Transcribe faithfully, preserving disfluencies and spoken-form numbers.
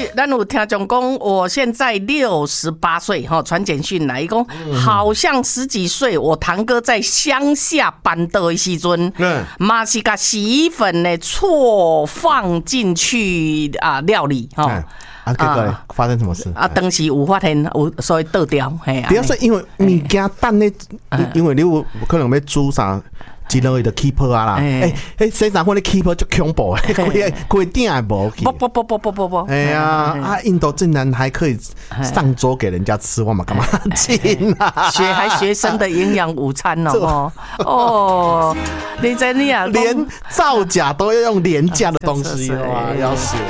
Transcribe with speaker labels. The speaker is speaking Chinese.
Speaker 1: 咱有听众讲，我现在六十八岁哈，传简讯来，讲好像十几岁，我堂哥在乡下搬的时阵，嗯，嘛是把洗衣粉呢错放进去啊料理哈。嗯
Speaker 2: 啊，结果发生什么事？
Speaker 1: 啊，当时有发现有，所以倒掉。嘿啊，
Speaker 2: 主要是因为物件等咧，因为你有可能要煮啥。一两个就 keeper 啊啦，哎哎，洗衫粉的 keeper 就恐怖，开开顶也无去。
Speaker 1: 不不不不不不不。
Speaker 2: 哎呀啊，印度竟然还可以上桌给人家吃，我嘛干嘛进啊？
Speaker 1: 学还学生的营养午餐哦哦，你在你啊，
Speaker 2: 连造假都要用廉价的东西哇，要死！